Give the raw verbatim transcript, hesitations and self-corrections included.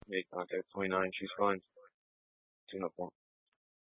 Made contact twenty-nine. She's fine. Tune up one.